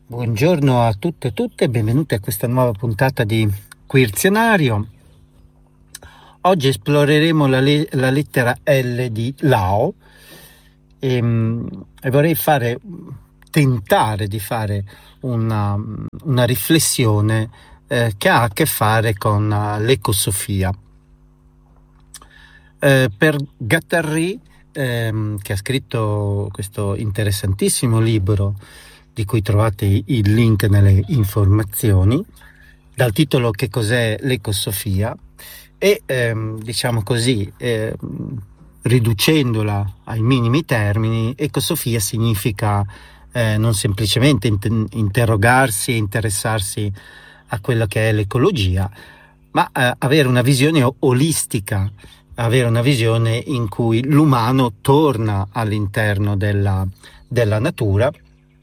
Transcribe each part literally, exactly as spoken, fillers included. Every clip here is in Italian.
Buongiorno a tutte e tutte, benvenuti a questa nuova puntata di Queerzionario. Oggi esploreremo la, le- la lettera L di Lao e, e vorrei fare, tentare di fare una, una riflessione eh, che ha a che fare con uh, l'ecosofia. Eh, per Guattari, ehm, che ha scritto questo interessantissimo libro di cui trovate il link nelle informazioni, dal titolo Che cos'è l'ecosofia? E ehm, diciamo così, ehm, riducendola ai minimi termini, ecosofia significa eh, non semplicemente int- interrogarsi e interessarsi a quello che è l'ecologia, ma eh, avere una visione olistica, avere una visione in cui l'umano torna all'interno della, della natura,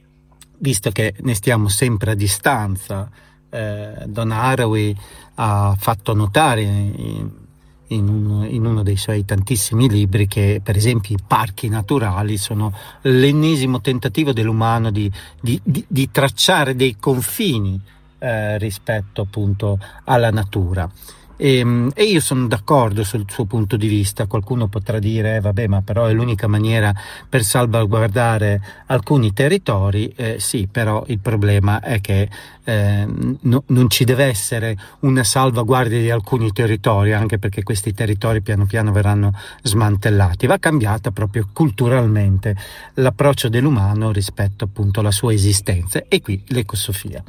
visto che ne stiamo sempre a distanza. eh, Don Haraway ha fatto notare in, in, un, in uno dei suoi tantissimi libri che, per esempio, i parchi naturali sono l'ennesimo tentativo dell'umano di, di, di, di tracciare dei confini eh, rispetto appunto alla natura. E, e io sono d'accordo sul suo punto di vista. Qualcuno potrà dire eh, vabbè, ma però è l'unica maniera per salvaguardare alcuni territori. Eh, sì, però il problema è che eh, no, non ci deve essere una salvaguardia di alcuni territori, anche perché questi territori piano piano verranno smantellati. Va cambiata proprio culturalmente l'approccio dell'umano rispetto appunto alla sua esistenza, e qui l'ecosofia.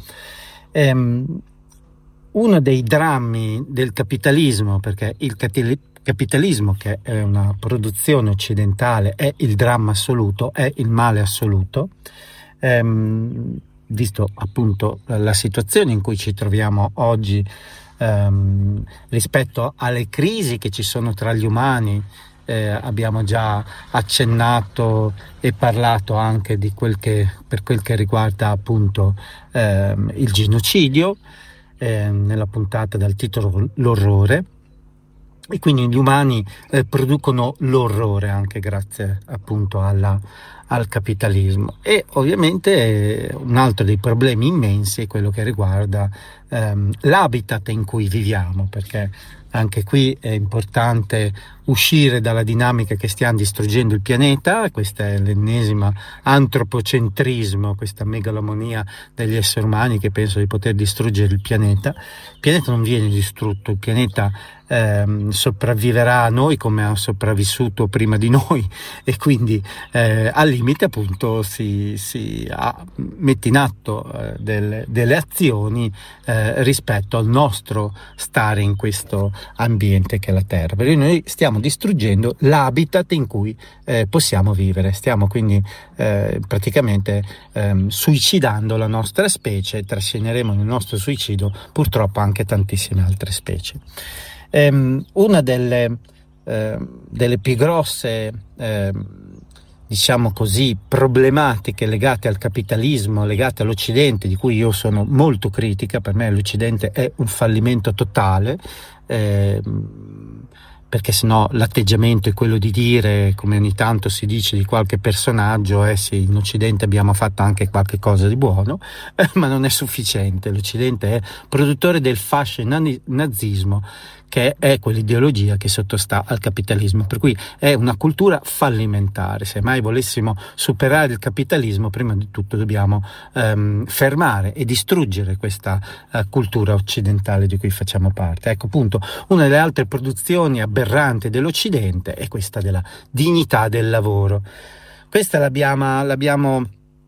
Ehm, Uno dei drammi del capitalismo, perché il capitalismo, che è una produzione occidentale, è il dramma assoluto, è il male assoluto, ehm, visto appunto la situazione in cui ci troviamo oggi ehm, rispetto alle crisi che ci sono tra gli umani. Eh, abbiamo già accennato e parlato anche di quel che, per quel che riguarda appunto ehm, il genocidio, eh, nella puntata dal titolo L'orrore, e quindi gli umani eh, producono l'orrore anche grazie appunto alla, al capitalismo. E ovviamente eh, un altro dei problemi immensi è quello che riguarda ehm, l'habitat in cui viviamo, perché anche qui è importante uscire dalla dinamica che stiamo distruggendo il pianeta. Questa è l'ennesima antropocentrismo, questa megalomonia degli esseri umani che pensano di poter distruggere il pianeta. Il pianeta non viene distrutto, il pianeta ehm, sopravviverà a noi come ha sopravvissuto prima di noi, e quindi eh, al limite appunto si, si ha, mette in atto eh, delle, delle azioni eh, rispetto al nostro stare in questo ambiente che è la Terra, perché noi stiamo distruggendo l'habitat in cui eh, possiamo vivere, stiamo quindi eh, praticamente ehm, suicidando la nostra specie, e trascineremo nel nostro suicidio purtroppo anche tantissime altre specie. Ehm, una delle, eh, delle più grosse eh, diciamo così problematiche legate al capitalismo, legate all'Occidente, di cui io sono molto critica, per me l'Occidente è un fallimento totale, eh, perché sennò l'atteggiamento è quello di dire, come ogni tanto si dice di qualche personaggio, eh sì, in Occidente abbiamo fatto anche qualche cosa di buono, eh, ma non è sufficiente. L'Occidente è produttore del fascio nazismo, che è quell'ideologia che sottostà al capitalismo, per cui è una cultura fallimentare. Se mai volessimo superare il capitalismo, prima di tutto dobbiamo ehm, fermare e distruggere questa eh, cultura occidentale di cui facciamo parte. Ecco, appunto, una delle altre produzioni aberranti dell'Occidente è questa della dignità del lavoro. Questa l'abbiamo, l'abbiamo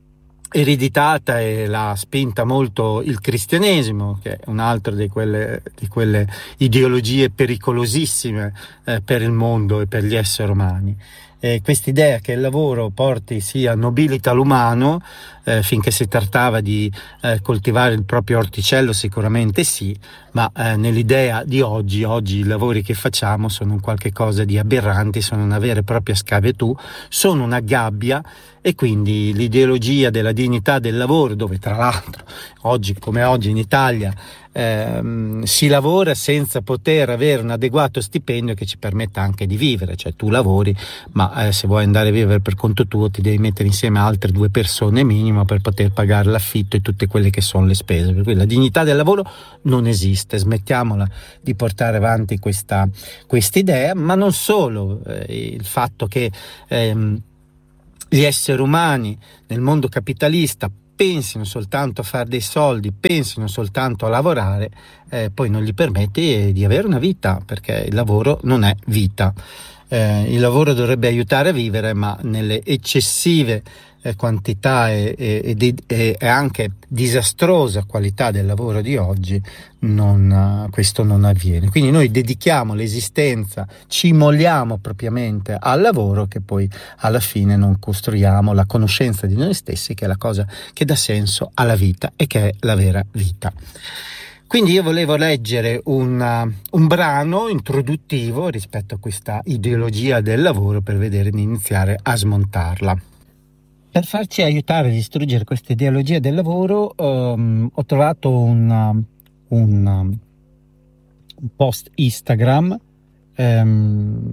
ereditata e l'ha spinta molto il cristianesimo, che è un'altra di quelle, di quelle ideologie pericolosissime eh, per il mondo e per gli esseri umani. E quest'idea che il lavoro porti sia nobilita l'umano, eh, finché si trattava di eh, coltivare il proprio orticello, sicuramente sì, ma eh, nell'idea di oggi, oggi i lavori che facciamo sono un qualche cosa di aberranti, sono una vera e propria schiavitù, sono una gabbia. E quindi l'ideologia della dignità del lavoro, dove tra l'altro oggi come oggi in Italia ehm, si lavora senza poter avere un adeguato stipendio che ci permetta anche di vivere, cioè tu lavori, ma eh, se vuoi andare a vivere per conto tuo ti devi mettere insieme a altre due persone minimo per poter pagare l'affitto e tutte quelle che sono le spese, per cui la dignità del lavoro non esiste. Smettiamola di portare avanti questa questa idea, ma non solo, eh, il fatto che ehm, gli esseri umani nel mondo capitalista pensino soltanto a fare dei soldi, pensino soltanto a lavorare, eh, poi non gli permette di avere una vita, perché il lavoro non è vita. Eh, il lavoro dovrebbe aiutare a vivere, ma nelle eccessive eh, quantità e, e, e, e anche disastrosa qualità del lavoro di oggi non, questo non avviene. Quindi noi dedichiamo l'esistenza, ci molliamo propriamente al lavoro, che poi alla fine non costruiamo la conoscenza di noi stessi, che è la cosa che dà senso alla vita e che è la vera vita. Quindi io volevo leggere un, un brano introduttivo rispetto a questa ideologia del lavoro per vedere di iniziare a smontarla. Per farci aiutare a distruggere questa ideologia del lavoro um, ho trovato un, un, un post Instagram um,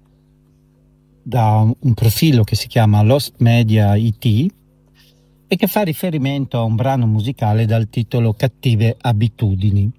da un profilo che si chiama Lost Media I T e che fa riferimento a un brano musicale dal titolo Cattive abitudini.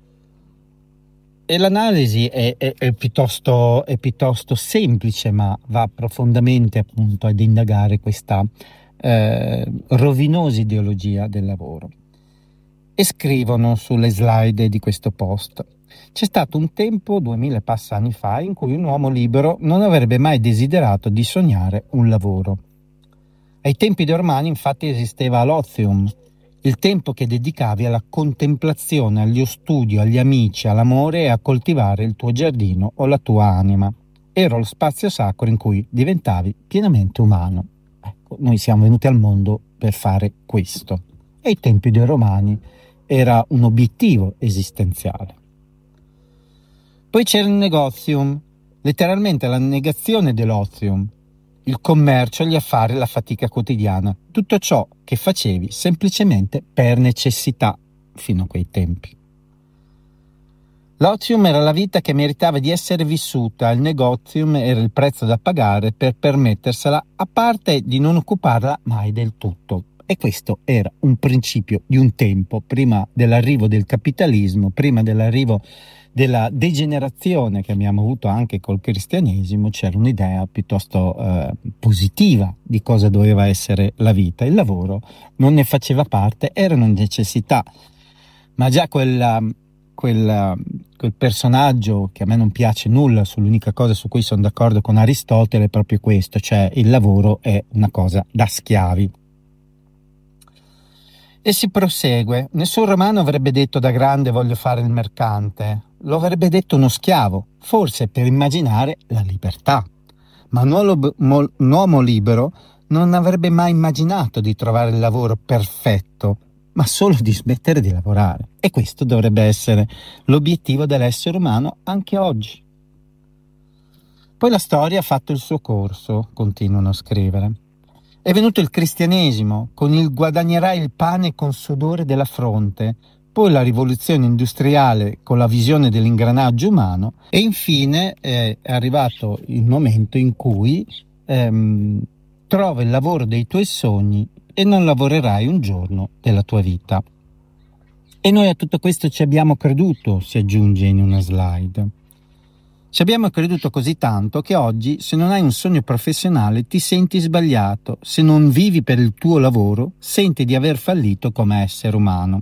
E l'analisi è, è, è, piuttosto, è piuttosto semplice, ma va profondamente appunto ad indagare questa eh, rovinosa ideologia del lavoro. E scrivono sulle slide di questo post: c'è stato un tempo, duemila e passa anni fa, in cui un uomo libero non avrebbe mai desiderato di sognare un lavoro. Ai tempi di Ormani infatti esisteva l'ozium, il tempo che dedicavi alla contemplazione, allo studio, agli amici, all'amore e a coltivare il tuo giardino o la tua anima. Era lo spazio sacro in cui diventavi pienamente umano. Ecco, noi siamo venuti al mondo per fare questo. E ai tempi dei Romani era un obiettivo esistenziale. Poi c'era il negozium, letteralmente la negazione dell'ozium, il commercio, gli affari, la fatica quotidiana, tutto ciò che facevi semplicemente per necessità fino a quei tempi. L'ozium era la vita che meritava di essere vissuta, il negozium era il prezzo da pagare per permettersela, a parte di non occuparla mai del tutto. E questo era un principio di un tempo, prima dell'arrivo del capitalismo, prima dell'arrivo della degenerazione che abbiamo avuto anche col cristianesimo. C'era un'idea piuttosto eh, positiva di cosa doveva essere la vita. Il lavoro non ne faceva parte, era una necessità, ma già quella, quella, quel personaggio che a me non piace nulla, sull'unica cosa su cui sono d'accordo con Aristotele è proprio questo, cioè il lavoro è una cosa da schiavi. E si prosegue. Nessun romano avrebbe detto da grande voglio fare il mercante, lo avrebbe detto uno schiavo, forse per immaginare la libertà. Ma un uomo libero non avrebbe mai immaginato di trovare il lavoro perfetto, ma solo di smettere di lavorare. E questo dovrebbe essere l'obiettivo dell'essere umano anche oggi. Poi la storia ha fatto il suo corso, continuano a scrivere. È venuto il cristianesimo, con il guadagnerai il pane con sudore della fronte, poi la rivoluzione industriale con la visione dell'ingranaggio umano e infine è arrivato il momento in cui ehm, trovi il lavoro dei tuoi sogni e non lavorerai un giorno della tua vita. E noi a tutto questo ci abbiamo creduto, si aggiunge in una slide. Ci abbiamo creduto così tanto che oggi, se non hai un sogno professionale, ti senti sbagliato. Se non vivi per il tuo lavoro, senti di aver fallito come essere umano.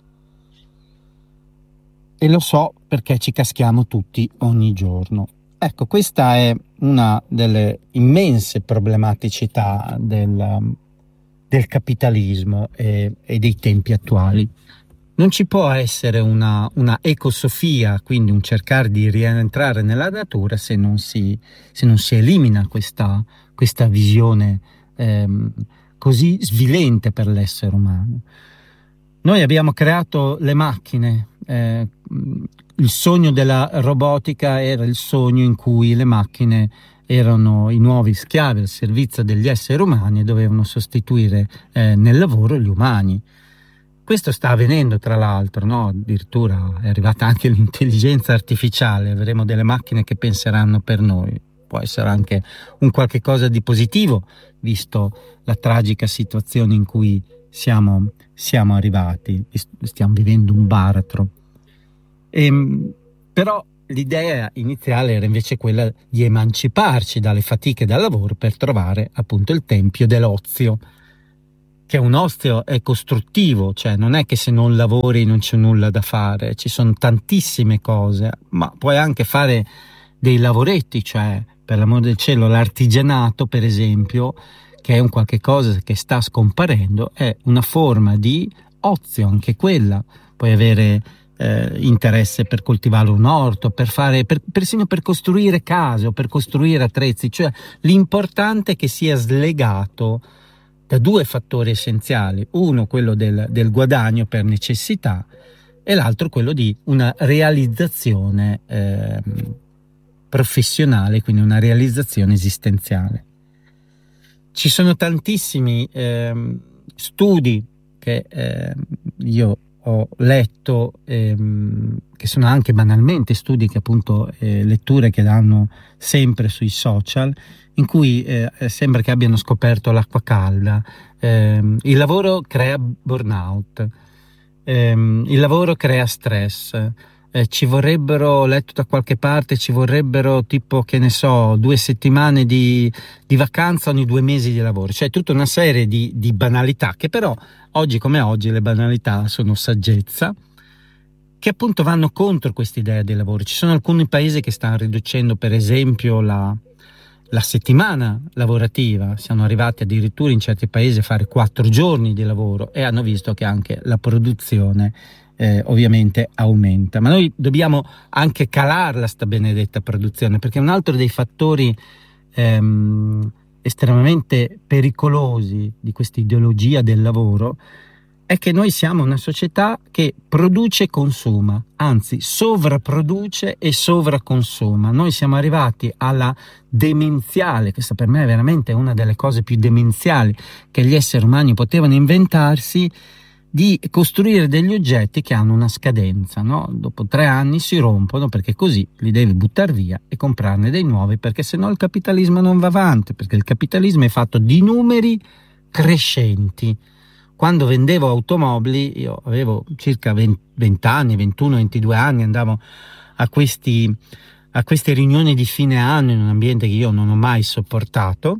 E lo so perché ci caschiamo tutti ogni giorno. Ecco, questa è una delle immense problematicità del, del capitalismo e, e dei tempi attuali. Non ci può essere una, una ecosofia, quindi un cercare di rientrare nella natura, se non si, se non si elimina questa, questa visione ehm, così svilente per l'essere umano. Noi abbiamo creato le macchine, eh, il sogno della robotica era il sogno in cui le macchine erano i nuovi schiavi al servizio degli esseri umani e dovevano sostituire eh, nel lavoro gli umani. Questo sta avvenendo, tra l'altro, no? Addirittura è arrivata anche l'intelligenza artificiale, avremo delle macchine che penseranno per noi. Può essere anche un qualche cosa di positivo, visto la tragica situazione in cui siamo, siamo arrivati, stiamo vivendo un baratro. E, però l'idea iniziale era invece quella di emanciparci dalle fatiche del lavoro per trovare appunto il tempio dell'ozio, che un ozio è costruttivo, cioè non è che se non lavori non c'è nulla da fare, ci sono tantissime cose, ma puoi anche fare dei lavoretti, cioè per l'amor del cielo l'artigianato per esempio, che è un qualche cosa che sta scomparendo, è una forma di ozio anche quella. Puoi avere eh, interesse per coltivare un orto, per fare, per, persino per costruire case o per costruire attrezzi, cioè l'importante è che sia slegato da due fattori essenziali, uno quello del, del guadagno per necessità e l'altro quello di una realizzazione eh, professionale, quindi una realizzazione esistenziale. Ci sono tantissimi eh, studi che eh, io ho letto, ehm, che sono anche banalmente studi che appunto eh, letture che danno sempre sui social, in cui eh, sembra che abbiano scoperto l'acqua calda. Eh, il lavoro crea burnout, eh, il lavoro crea stress, eh, ci vorrebbero, ho letto da qualche parte, ci vorrebbero tipo, che ne so, due settimane di, di vacanza ogni due mesi di lavoro, cioè tutta una serie di, di banalità che però oggi come oggi le banalità sono saggezza, che appunto vanno contro questa idea del lavoro. Ci sono alcuni paesi che stanno riducendo per esempio la la settimana lavorativa, siamo arrivati addirittura in certi paesi a fare quattro giorni di lavoro e hanno visto che anche la produzione eh, ovviamente aumenta. Ma noi dobbiamo anche calarla sta benedetta produzione, perché un altro dei fattori ehm, estremamente pericolosi di questa ideologia del lavoro è che noi siamo una società che produce e consuma, anzi sovrapproduce e sovraconsuma. Noi siamo arrivati alla demenziale, questa per me è veramente una delle cose più demenziali che gli esseri umani potevano inventarsi, di costruire degli oggetti che hanno una scadenza, no? Dopo tre anni si rompono perché così li devi buttare via e comprarne dei nuovi, perché sennò il capitalismo non va avanti, perché il capitalismo è fatto di numeri crescenti. Quando vendevo automobili, io avevo circa venti anni, ventuno ventidue anni, andavo a questi a queste riunioni di fine anno in un ambiente che io non ho mai sopportato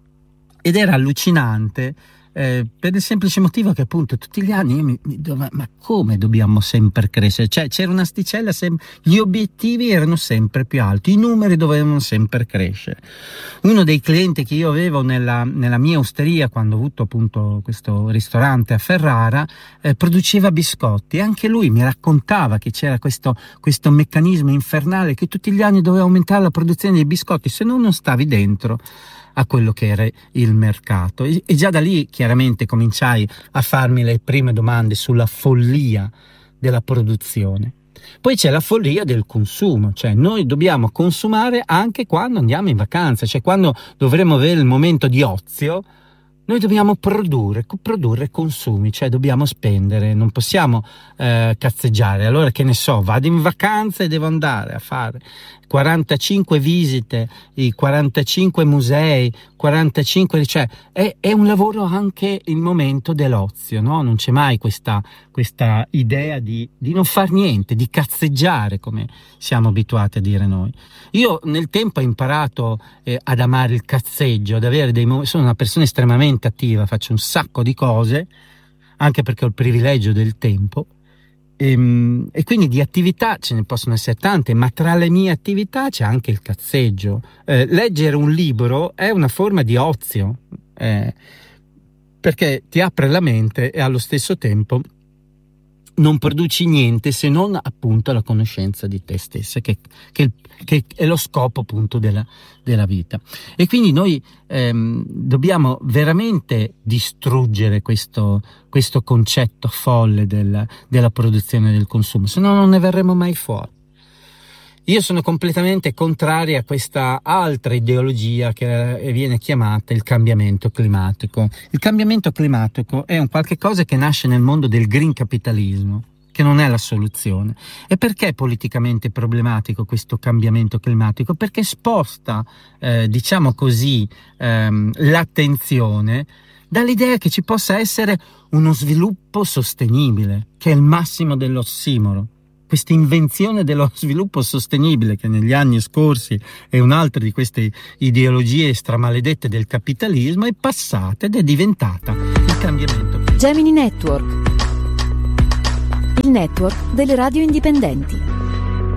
ed era allucinante eh, per il semplice motivo che appunto tutti gli anni io mi, mi dove, ma come dobbiamo sempre crescere? Cioè c'era un'asticella, sem- gli obiettivi erano sempre più alti, i numeri dovevano sempre crescere. Uno dei clienti che io avevo nella, nella mia osteria, quando ho avuto appunto questo ristorante a Ferrara, eh, produceva biscotti e anche lui mi raccontava che c'era questo, questo meccanismo infernale che tutti gli anni doveva aumentare la produzione dei biscotti, se no non stavi dentro a quello che era il mercato. E, e già da lì chiaramente cominciai a farmi le prime domande sulla follia della produzione. Poi c'è la follia del consumo, cioè noi dobbiamo consumare anche quando andiamo in vacanza, cioè quando dovremo avere il momento di ozio, noi dobbiamo produrre, produrre consumi, cioè dobbiamo spendere, non possiamo eh, cazzeggiare. Allora che ne so, vado in vacanza e devo andare a fare quarantacinque visite, i quarantacinque musei, quarantacinque, cioè è, è un lavoro anche il momento dell'ozio, no? Non c'è mai questa, questa idea di, di non far niente, di cazzeggiare come siamo abituati a dire noi. Io nel tempo ho imparato eh, ad amare il cazzeggio, ad avere dei momenti, sono una persona estremamente attiva, faccio un sacco di cose, anche perché ho il privilegio del tempo. E, e quindi di attività ce ne possono essere tante, ma tra le mie attività c'è anche il cazzeggio. Eh, leggere un libro è una forma di ozio, eh, perché ti apre la mente e allo stesso tempo non produci niente se non appunto la conoscenza di te stessa, che, che, che è lo scopo appunto della, della vita. E quindi noi ehm, dobbiamo veramente distruggere questo, questo concetto folle del, della produzione e del consumo, se no non ne verremo mai fuori. Io sono completamente contraria a questa altra ideologia che viene chiamata il cambiamento climatico. Il cambiamento climatico è un qualche cosa che nasce nel mondo del green capitalismo, che non è la soluzione. E perché è politicamente problematico questo cambiamento climatico? Perché sposta, eh, diciamo così, ehm, l'attenzione dall'idea che ci possa essere uno sviluppo sostenibile, che è il massimo dell'ossimoro. Questa invenzione dello sviluppo sostenibile, che negli anni scorsi è un'altra di queste ideologie stramaledette del capitalismo, è passata ed è diventata il cambiamento. Gemini Network, il network delle radio indipendenti.